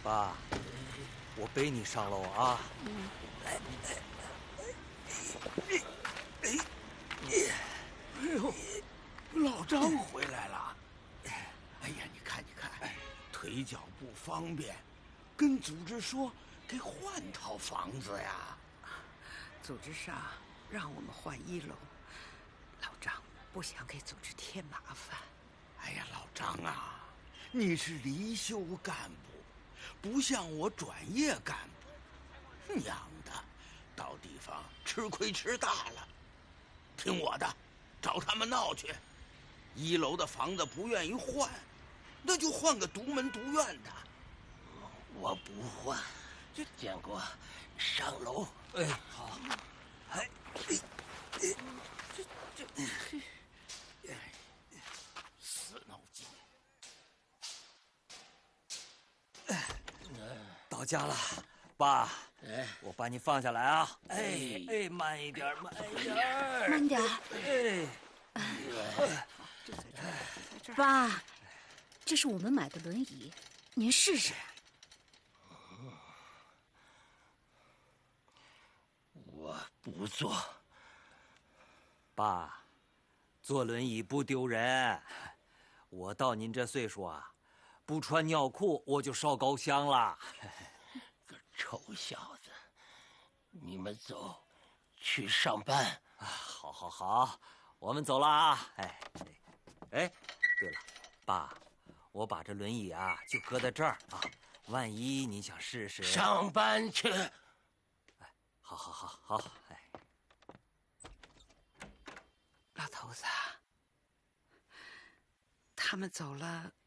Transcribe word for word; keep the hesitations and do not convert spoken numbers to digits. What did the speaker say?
爸，我背你上楼啊。 嗯。 来，哎，哎， 哎呦，老张回来了。哎呀，你看，你看，腿脚不方便，跟组织说给换套房子呀。 组织上让我们换一楼，老张不想给组织添麻烦。 哎呀，老张啊，你是离休干部，不像我转业干部，娘的，到地方吃亏吃大了。听我的，找他们闹去。一楼的房子不愿意换，那就换个独门独院的。 我不换，这建国上楼。 哎，好。哎，哎， 这这这，死脑筋！ 到家了，爸。 哎， 我把你放下来啊！哎哎，慢一点，慢一点， 慢点。 哎， 就在这儿，在这儿。 爸，这是我们买的轮椅，您试试。 我不坐。 爸，坐轮椅不丢人。我到您这岁数啊，不穿尿裤我就烧高香了。 个臭小子，你们走，去上班。 啊，好，好，好，我们走了啊！哎，哎，对了，爸，我把这轮椅啊就搁在这儿啊，万一你想试试。 上班去。 哎，好，好，好，好，哎。 老头子，他们走了，